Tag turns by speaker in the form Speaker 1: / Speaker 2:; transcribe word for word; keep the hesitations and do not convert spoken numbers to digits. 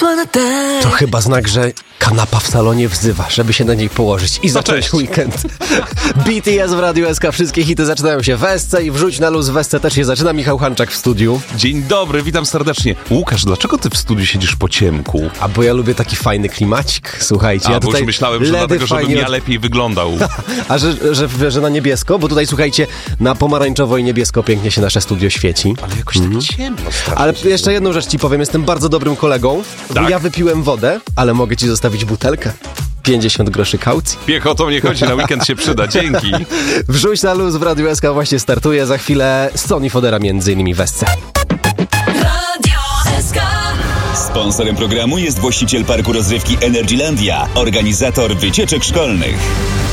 Speaker 1: To chyba znak, że kanapa w salonie wzywa, żeby się na niej położyć i zacząć weekend. B T S w Radiu S K. Wszystkie hity zaczynają się w S C i wrzuć na luz w S C też się zaczyna. Michał Hanczak w studiu.
Speaker 2: Dzień dobry, witam serdecznie. Łukasz, dlaczego ty w studiu siedzisz po ciemku?
Speaker 1: A bo ja lubię taki fajny klimacik, słuchajcie.
Speaker 2: A,
Speaker 1: ja
Speaker 2: bo
Speaker 1: tutaj
Speaker 2: już myślałem, że dlatego, żebym ja lepiej wyglądał.
Speaker 1: A że, że, że na niebiesko? Bo tutaj, słuchajcie, na pomarańczowo i niebiesko pięknie się nasze studio świeci.
Speaker 2: Ale jakoś tak mm. ciemno.
Speaker 1: Ale jeszcze jedną rzecz ci powiem, jestem bardzo dobrym kolegą,
Speaker 2: tak?
Speaker 1: bo ja wypiłem wodę, ale mogę ci zostawić butelkę. pięćdziesiąt groszy kaucji.
Speaker 2: Piechotą nie chodzi, na weekend się przyda, dzięki.
Speaker 1: Wrzuć na luz w Radiu S K właśnie startuje, za chwilę Sony Fodera między innymi w S C.
Speaker 3: Sponsorem programu jest właściciel parku rozrywki Energylandia, organizator wycieczek szkolnych.